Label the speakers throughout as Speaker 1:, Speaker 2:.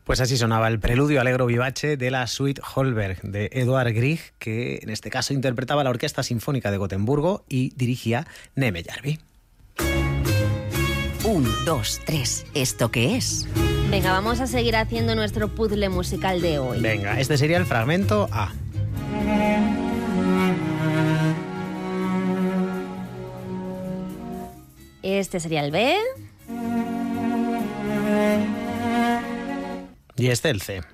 Speaker 1: Pues así sonaba el preludio Allegro vivace de la Suite Holberg de Edvard Grieg, que en este caso interpretaba la Orquesta Sinfónica de Gotemburgo y dirigía Neeme Järvi.
Speaker 2: 1, 2, 3. ¿Esto qué es?
Speaker 3: Venga, vamos a seguir haciendo nuestro puzzle musical de hoy.
Speaker 1: Venga, este sería el fragmento A.
Speaker 3: Este sería el B.
Speaker 1: Y este el C.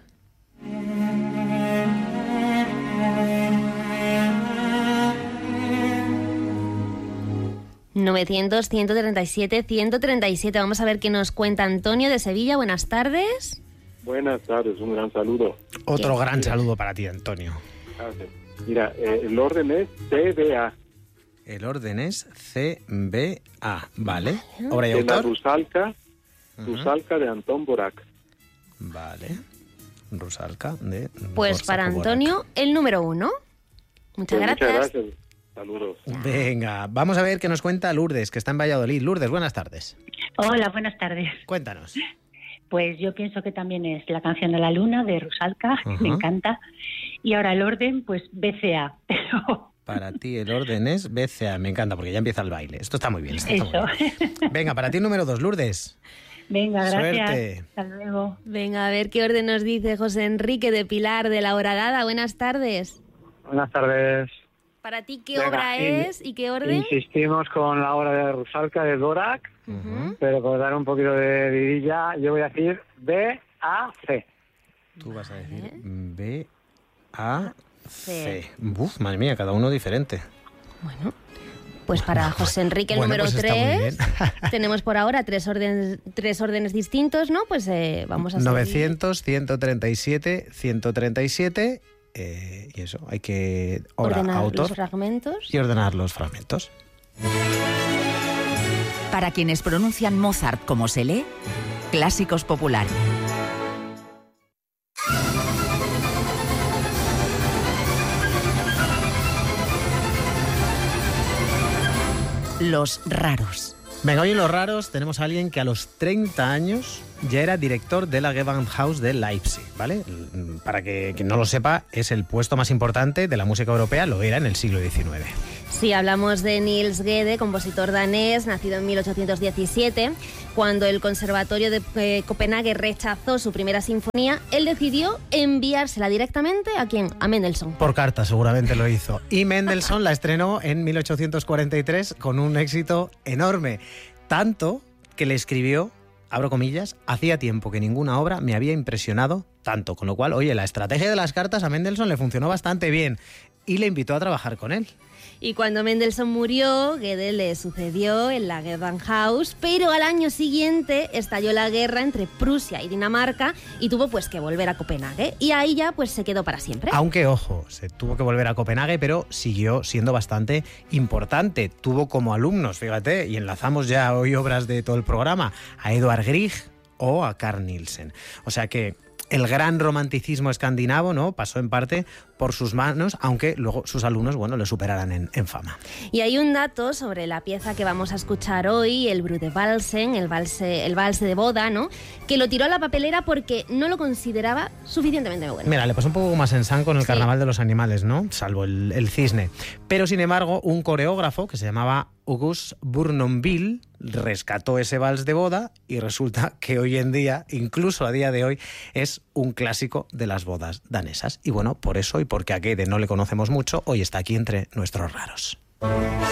Speaker 3: ...900, 137, 137. Vamos a ver qué nos cuenta Antonio de Sevilla. Buenas tardes.
Speaker 4: Buenas tardes, un gran saludo.
Speaker 1: Otro gran saludo para ti, Antonio.
Speaker 4: Gracias. Mira, el orden es CBA.
Speaker 1: El orden es CBA, ¿vale? Obra y
Speaker 4: De la
Speaker 1: autor.
Speaker 4: Rusalka de Anton Dvořák.
Speaker 1: Vale. Rusalka de
Speaker 3: Pues
Speaker 1: Dvořák
Speaker 3: para
Speaker 1: Dvořák.
Speaker 3: Antonio, el número 1. Muchas
Speaker 4: Pues
Speaker 3: gracias.
Speaker 4: Muchas gracias. Saludos.
Speaker 1: Venga, vamos a ver qué nos cuenta Lourdes, que está en Valladolid. Lourdes, buenas tardes.
Speaker 5: Hola, buenas tardes.
Speaker 1: Cuéntanos.
Speaker 5: Pues yo pienso que también es La canción de la luna de Rusalka, me encanta. Y ahora el orden, pues BCA.
Speaker 1: Para ti el orden es BCA. Me encanta porque ya empieza el baile. Esto está muy bien. Esto está
Speaker 5: Eso.
Speaker 1: muy bien. Venga, para ti el número 2, Lourdes.
Speaker 5: Venga, gracias.
Speaker 1: Suerte.
Speaker 5: Hasta luego.
Speaker 3: Venga, a ver qué orden nos dice José Enrique de Pilar de la Horadada. Buenas tardes.
Speaker 6: Buenas tardes.
Speaker 3: Para ti, ¿qué
Speaker 6: Venga,
Speaker 3: obra es y qué orden?
Speaker 6: Insistimos con la obra de Rusalka de Dvořák, pero por dar un poquito de vidilla, yo voy a decir B-A-C.
Speaker 1: Tú vas a decir B-A-C. Uf, madre mía, cada uno diferente.
Speaker 3: Bueno, pues para José Enrique el
Speaker 1: Bueno,
Speaker 3: número
Speaker 1: pues está muy
Speaker 3: 3 tenemos por ahora tres órdenes distintos, ¿no? Pues vamos a seguir.
Speaker 1: 900, 137, 137... y eso, hay que
Speaker 3: Ordenar
Speaker 1: autor
Speaker 3: los fragmentos.
Speaker 1: y ordenar los fragmentos.
Speaker 2: Para quienes pronuncian Mozart como se lee, clásicos populares. Los raros.
Speaker 1: Venga, hoy en Los Raros tenemos a alguien que a los 30 años ya era director de la Gewandhaus de Leipzig, ¿vale? Para que quien no lo sepa, es el puesto más importante de la música europea, lo era en el siglo XIX.
Speaker 3: Sí, hablamos de Niels Gede, compositor danés, nacido en 1817. Cuando el Conservatorio de Copenhague rechazó su primera sinfonía, él decidió enviársela directamente ¿a quién? A Mendelssohn.
Speaker 1: Por carta seguramente lo hizo. Y Mendelssohn la estrenó en 1843 con un éxito enorme. Tanto que le escribió, abro comillas, hacía tiempo que ninguna obra me había impresionado tanto. Con lo cual, oye, la estrategia de las cartas a Mendelssohn le funcionó bastante bien y le invitó a trabajar con él.
Speaker 3: Y cuando Mendelssohn murió, Gede le sucedió en la Gewandhaus, pero al año siguiente estalló la guerra entre Prusia y Dinamarca y tuvo pues que volver a Copenhague. Y ahí ya pues se quedó para siempre.
Speaker 1: Aunque, ojo, se tuvo que volver a Copenhague, pero siguió siendo bastante importante. Tuvo como alumnos, fíjate, y enlazamos ya hoy obras de todo el programa, a Edvard Grieg o a Carl Nielsen. O sea que el gran romanticismo escandinavo, ¿no?, pasó en parte por sus manos, aunque luego sus alumnos, bueno, le superaran en fama.
Speaker 3: Y hay un dato sobre la pieza que vamos a escuchar hoy, el Brudevalsen, el vals de boda, ¿no?, que lo tiró a la papelera porque no lo consideraba suficientemente bueno.
Speaker 1: Mira, le pasó un poco más en San con el
Speaker 3: Sí.
Speaker 1: Carnaval de los Animales, ¿no?, salvo el cisne. Pero, sin embargo, un coreógrafo que se llamaba August Bournonville rescató ese vals de boda y resulta que hoy en día, incluso a día de hoy, es un clásico de las bodas danesas. Y bueno, por eso y porque a Gede no le conocemos mucho, hoy está aquí entre nuestros raros.